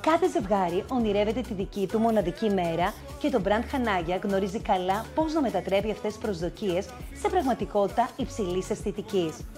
Κάθε ζευγάρι ονειρεύεται τη δική του μοναδική μέρα και το brand Hanagia γνωρίζει καλά πώς να μετατρέπει αυτές τις προσδοκίες σε πραγματικότητα υψηλής αισθητικής.